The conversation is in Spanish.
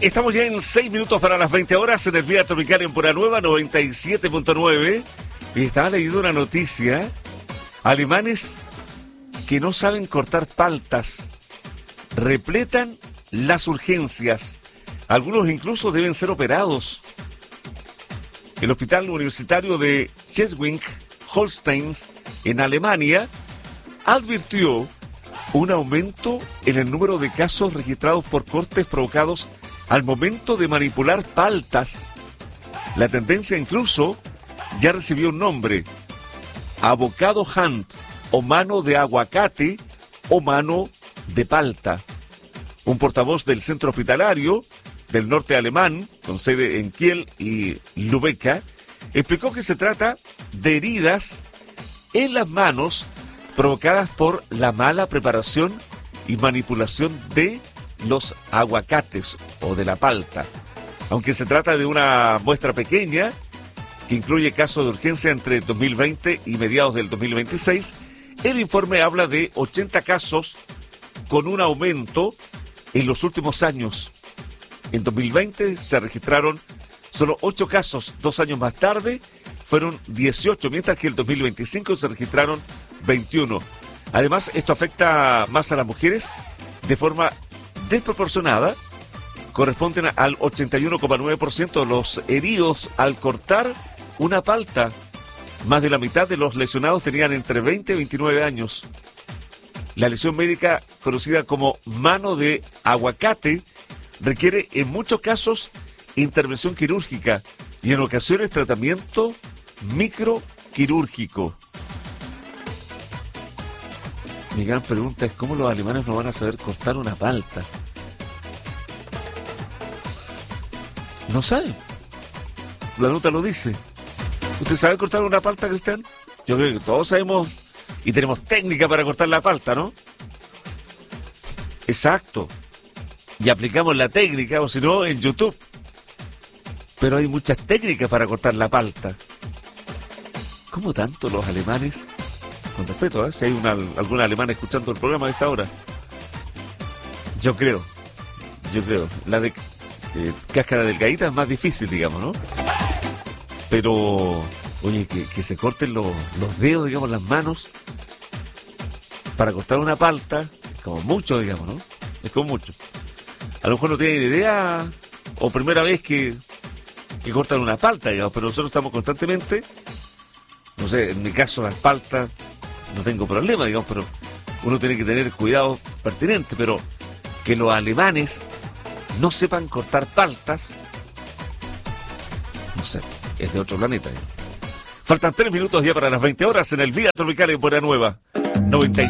Estamos ya en 6 minutos para las 20 horas en el Vía Tropical en Pura Nueva 97.9. Y estaba leyendo una noticia. Alemanes que no saben cortar paltas repletan las urgencias. Algunos incluso deben ser operados. El Hospital Universitario de Schleswig-Holstein en Alemania advirtió un aumento en el número de casos registrados por cortes provocados al momento de manipular paltas. La tendencia incluso ya recibió un nombre: avocado hand, o mano de aguacate, o mano de palta. Un portavoz del centro hospitalario del norte alemán, con sede en Kiel y Lübeck, explicó que se trata de heridas en las manos provocadas por la mala preparación y manipulación de los aguacates o de la palta. Aunque se trata de una muestra pequeña, que incluye casos de urgencia entre 2020 y mediados del 2026, el informe habla de 80 casos con un aumento en los últimos años. En 2020 se registraron solo 8 casos, 2 años más tarde fueron 18, mientras que en el 2025 se registraron 21. Además, esto afecta más a las mujeres de forma desproporcionada. Corresponden al 81,9% de los heridos al cortar una palta. Más de la mitad de los lesionados tenían entre 20 y 29 años. La lesión médica, conocida como mano de aguacate, requiere en muchos casos intervención quirúrgica y en ocasiones tratamiento microquirúrgico. Mi gran pregunta es cómo los alemanes no van a saber cortar una palta. No saben. La nota lo dice. ¿Usted sabe cortar una palta, Cristian? Yo creo que todos sabemos y tenemos técnica para cortar la palta, ¿no? Exacto. Y aplicamos la técnica, o si no, en YouTube. Pero hay muchas técnicas para cortar la palta. ¿Cómo tanto los alemanes? Con respeto, si hay algún alemán escuchando el programa a esta hora. Yo creo. La de cáscara delgadita es más difícil, digamos, ¿no? Pero, oye, que se corten los dedos, digamos, las manos para cortar una palta, es como mucho, digamos, ¿no? Es como mucho. A lo mejor no tienen idea, o primera vez que cortan una palta, digamos, pero nosotros estamos constantemente, no sé, en mi caso las paltas, no tengo problema, digamos, pero uno tiene que tener cuidado pertinente, pero que los alemanes no sepan cortar paltas, no sé, es de otro planeta. Faltan 3 minutos ya para las 20 horas en el Vía Tropical en Buena Nueva 97.